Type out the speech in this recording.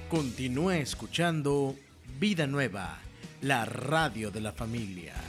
Continúe escuchando Vida Nueva, la radio de la familia.